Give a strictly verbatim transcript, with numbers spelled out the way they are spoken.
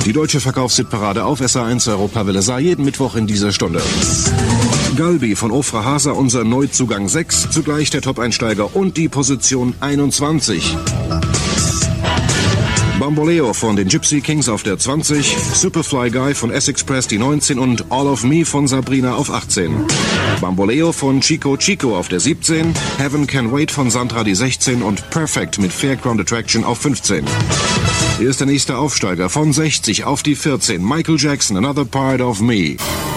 Die deutsche Verkaufshitparade auf S A eins Europawelle Saar jeden Mittwoch in dieser Stunde. Galbi von Ofra Hasa, unser Neuzugang sechs, zugleich der Top-Einsteiger und die Position einundzwanzig. Bamboleo von den Gypsy Kings auf der zwanzig, Superfly Guy von S-Express die neunzehn und All of Me von Sabrina auf achtzehn. Bamboleo von Chico Chico auf der siebzehn, Heaven Can Wait von Sandra die sechzehn und Perfect mit Fairground Attraction auf fünfzehn. Hier ist der nächste Aufsteiger von sechzig auf die vierzehn, Michael Jackson, Another Part of Me.